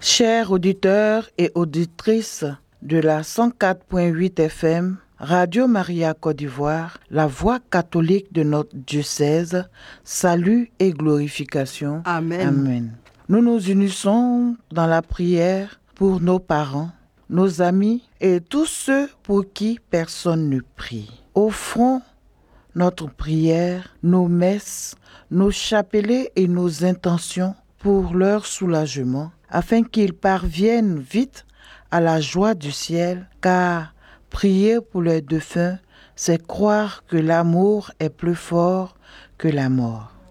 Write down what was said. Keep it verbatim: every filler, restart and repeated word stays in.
Chers auditeurs et auditrices de la cent quatre virgule huit F M, Radio Maria Côte d'Ivoire, la voix catholique de notre diocèse, salut et glorification. Amen. Amen. Nous nous unissons dans la prière pour nos parents, nos amis et tous ceux pour qui personne ne prie. Offrons notre prière, nos messes, nos chapelets et nos intentions pour leur soulagement, afin qu'ils parviennent vite à la joie du ciel, car prier pour les défunts, c'est croire que l'amour est plus fort que la mort.